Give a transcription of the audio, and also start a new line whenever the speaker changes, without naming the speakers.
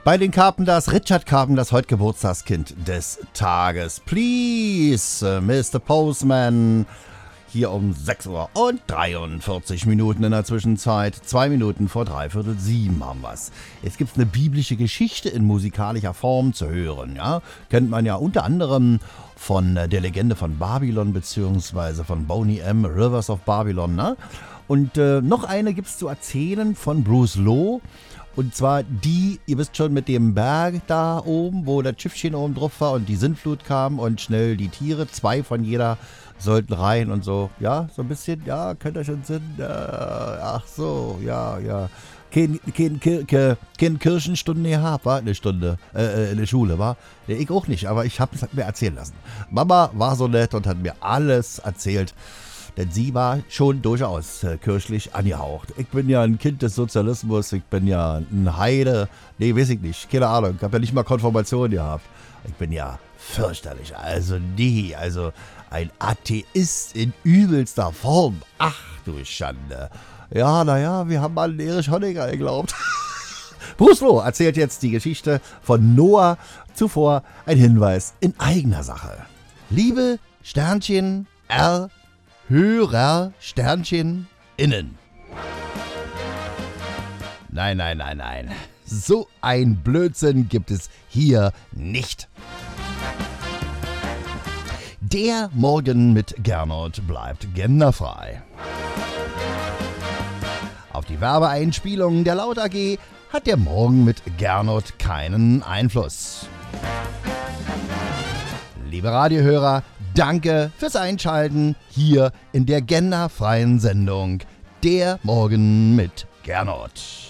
Bei den Carpenters, Richard Carpenters, heute Geburtstagskind des Tages. Please, Mr. Postman. Hier um 6 Uhr und 43 Minuten in der Zwischenzeit. 2 Minuten vor 6:45 haben wir's. Jetzt gibt's eine biblische Geschichte in musikalischer Form zu hören. Ja? Kennt man ja unter anderem von der Legende von Babylon beziehungsweise von Boney M. Rivers of Babylon. Ne? Und noch eine gibt's zu erzählen von Bruce Lowe. Und zwar die, ihr wisst schon, mit dem Berg da oben, wo das Schiffchen oben drauf war und die Sintflut kam und schnell die Tiere, 2 von jeder sollten rein und so. Ja, so ein bisschen, ja, könnt ihr schon Sinn. Ach so, ja. Kein Kirchenstunde gehabt, war eine Stunde, in der Schule, war. Ja, ich auch nicht, aber ich habe es mir erzählen lassen. Mama war so nett und hat mir alles erzählt. Denn sie war schon durchaus kirchlich angehaucht. Ich bin ja ein Kind des Sozialismus, ich bin ja ein Heide. Nee, weiß ich nicht, keine Ahnung, ich habe ja nicht mal Konfirmation gehabt. Ich bin ja fürchterlich, also ein Atheist in übelster Form. Ach du Schande. Ja, naja, wir haben an Erich Honecker geglaubt. Bruce Lowe erzählt jetzt die Geschichte von Noah. Zuvor ein Hinweis in eigener Sache. Liebe Sternchen R. Hörer Sternchen innen. Nein. So ein Blödsinn gibt es hier nicht. Der Morgen mit Gernot bleibt genderfrei. Auf die Werbeeinspielung der Laut AG hat der Morgen mit Gernot keinen Einfluss. Liebe Radiohörer, danke fürs Einschalten hier in der genderfreien Sendung Der Morgen mit Gernot.